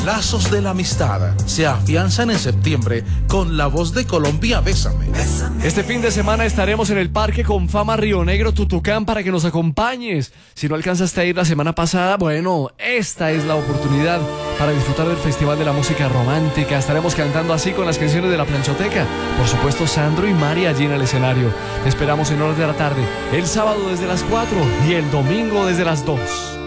Lazos de la amistad se afianzan en septiembre con La Voz de Colombia, Bésame. Este fin de semana estaremos en el Parque Confama Río Negro, Tutucán, para que nos acompañes. Si no alcanzaste a ir la semana pasada, bueno, esta es la oportunidad para disfrutar del Festival de la Música Romántica. Estaremos cantando así con las canciones de la planchoteca. Por supuesto, Sandro y Mari allí en el escenario. Te esperamos en horas de la tarde, el sábado desde las 4 y el domingo desde las 2.